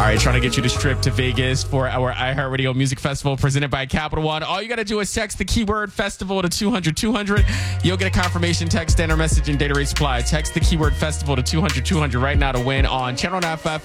right, trying to get you this trip to Vegas for our iHeartRadio Music Festival presented by Capital One. All you got to do is text the keyword festival to 200-200. You'll get a confirmation text, standard message, and data rate supply. Text the keyword festival to 200-200 right now to win on Channel 955